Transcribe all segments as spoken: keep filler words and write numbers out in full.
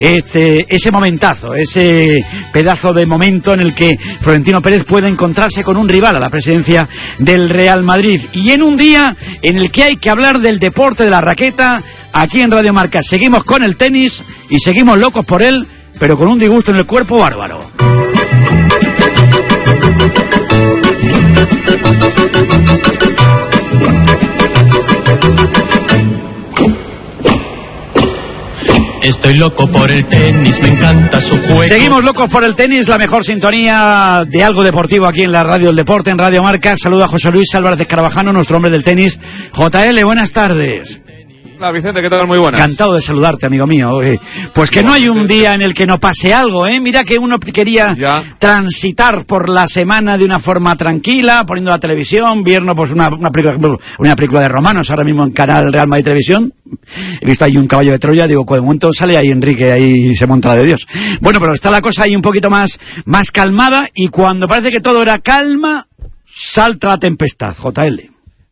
Este, ese momentazo, ese pedazo de momento en el que Florentino Pérez puede encontrarse con un rival a la presidencia del Real Madrid, y en un día en el que hay que hablar del deporte de la raqueta. Aquí en Radio Marca seguimos con el tenis y seguimos locos por él, pero con un disgusto en el cuerpo bárbaro. Estoy loco por el tenis, me encanta su juego. Seguimos locos por el tenis, la mejor sintonía de algo deportivo aquí en la Radio del Deporte, en Radio Marca. Saluda a José Luis Álvarez de Carvajano, nuestro hombre del tenis. J L, buenas tardes. Hola Vicente, ¿qué tal? Muy buenas. Encantado de saludarte, amigo mío. Eh, pues que no hay un día en el que no pase algo, ¿eh? Mira que uno quería ya transitar por la semana de una forma tranquila, poniendo la televisión, viendo pues una, una, película, una película de romanos ahora mismo en Canal Real Madrid Televisión. He visto ahí un caballo de Troya, digo, de momento sale ahí Enrique, ahí se monta la de Dios. Bueno, pero está la cosa ahí un poquito más, más calmada, y cuando parece que todo era calma, salta la tempestad, J L.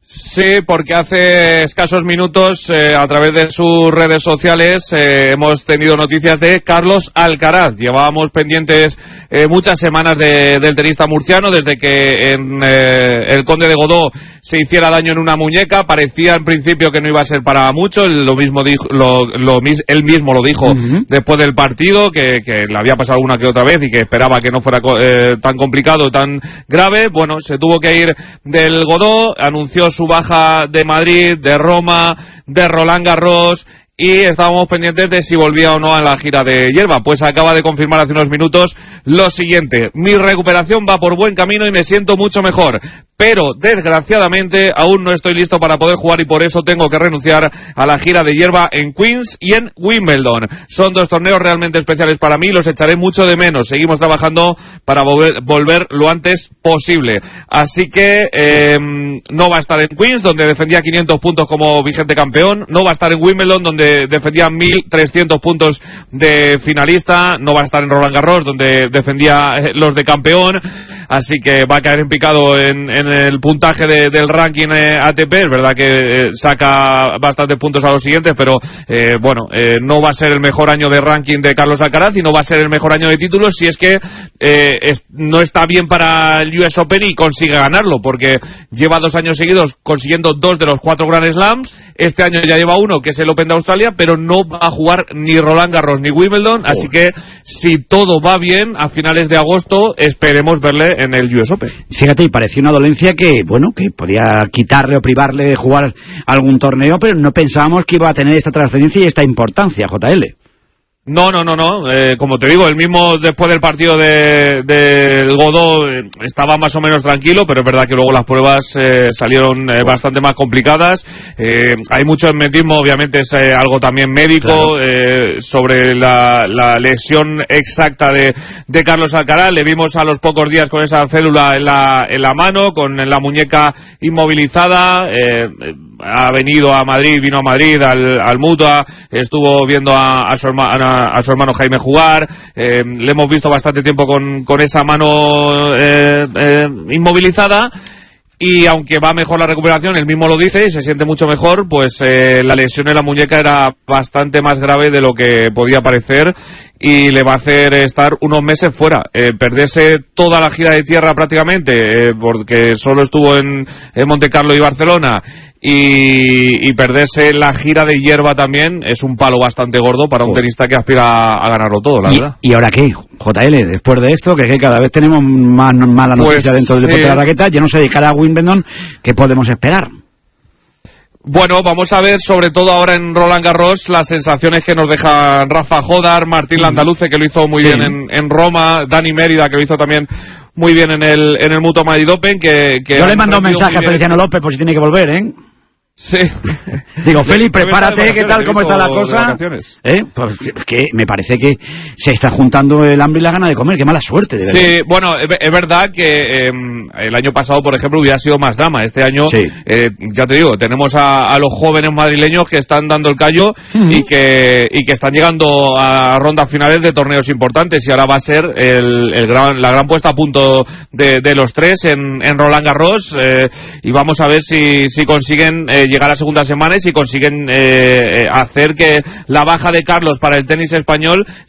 Sí, porque hace escasos minutos, eh, a través de sus redes sociales, eh, hemos tenido noticias de Carlos Alcaraz. Llevábamos pendientes eh, muchas semanas de, del tenista murciano, desde que en eh, el Conde de Godó se hiciera daño en una muñeca. Parecía en principio que no iba a ser para mucho. Lo mismo dijo, lo, lo, él mismo lo dijo uh-huh. después del partido, que, que le había pasado una que otra vez y que esperaba que no fuera eh, tan complicado, tan grave. Bueno, se tuvo que ir del Godó, anunció su baja de Madrid, de Roma, de Roland Garros, y estábamos pendientes de si volvía o no a la gira de hierba. Pues acaba de confirmar hace unos minutos lo siguiente: mi recuperación va por buen camino y me siento mucho mejor, pero desgraciadamente aún no estoy listo para poder jugar y por eso tengo que renunciar a la gira de hierba en Queens y en Wimbledon. Son dos torneos realmente especiales para mí, los echaré mucho de menos. Seguimos trabajando para volver, volver lo antes posible. Así que eh, no va a estar en Queens, donde defendía quinientos puntos como vigente campeón. No va a estar en Wimbledon, donde defendía mil trescientos puntos de finalista. No va a estar en Roland Garros, donde defendía los de campeón. Así que va a caer en picado en, en el puntaje de, del ranking eh, A T P. Es verdad que eh, saca bastantes puntos a los siguientes, pero eh, bueno, eh, no va a ser el mejor año de ranking de Carlos Alcaraz y no va a ser el mejor año de títulos si es que eh, es, no está bien para el U S Open y consigue ganarlo, porque lleva dos años seguidos consiguiendo dos de los cuatro Grand Slams. Este año ya lleva uno, que es el Open de Australia, pero no va a jugar ni Roland Garros ni Wimbledon. Así que si todo va bien, a finales de agosto esperemos verle en el U S Open. Fíjate, y parecía una dolencia que, bueno, que podía quitarle o privarle de jugar algún torneo, pero no pensábamos que iba a tener esta trascendencia y esta importancia, J L. No, no, no, no. Eh, como te digo, el mismo después del partido de, de Godó eh, estaba más o menos tranquilo, pero es verdad que luego las pruebas eh, salieron eh, bastante más complicadas. Eh, hay mucho hermetismo, obviamente es eh, algo también médico, claro. eh, sobre la, la lesión exacta de, de Carlos Alcaraz. Le vimos a los pocos días con esa célula en la, en la mano, con la muñeca inmovilizada. Eh, ha venido a Madrid, vino a Madrid al, al Mutua, estuvo viendo a, a, su, hermana, a su hermano Jaime jugar, eh, le hemos visto bastante tiempo con, con esa mano eh, eh, inmovilizada. Y aunque va mejor la recuperación, él mismo lo dice y se siente mucho mejor, pues eh, la lesión en la muñeca era bastante más grave de lo que podía parecer y le va a hacer estar unos meses fuera, eh, perderse toda la gira de tierra prácticamente, eh, porque solo estuvo en, en Monte Carlo y Barcelona, y, y perderse la gira de hierba también es un palo bastante gordo para un tenista que aspira a ganarlo todo, la ¿Y, verdad. ¿Y ahora qué, J L? Después de esto, que, que cada vez tenemos más mala noticia pues, dentro del deporte sí. de la raqueta, ya no se dedicará a Wimbledon, ¿qué podemos esperar? Bueno, vamos a ver sobre todo ahora en Roland Garros las sensaciones que nos dejan Rafa Jodar, Martín Landaluce, que lo hizo muy sí. bien en, en Roma, Dani Mérida, que lo hizo también muy bien en el en el Mutua Madrid Open. Que, que Yo le mando un mensaje a Feliciano López por si tiene que volver, ¿eh? Sí. Digo, Feli, prepárate, ¿qué tal? ¿Cómo está la cosa? ¿Eh? Pues que me parece que se está juntando el hambre y la gana de comer. Qué mala suerte, de verdad. Sí, bueno, es verdad que eh, el año pasado, por ejemplo, hubiera sido más drama. Este año, sí. eh, ya te digo, tenemos a, a los jóvenes madrileños que están dando el callo uh-huh. y que y que están llegando a rondas finales de torneos importantes. Y ahora va a ser el, el gran, la gran puesta a punto de, de los tres en, en Roland Garros. Eh, y vamos a ver si, si consiguen eh, llegar a la segunda semana y si consiguen eh, hacer que la baja de Carlos para el tenis español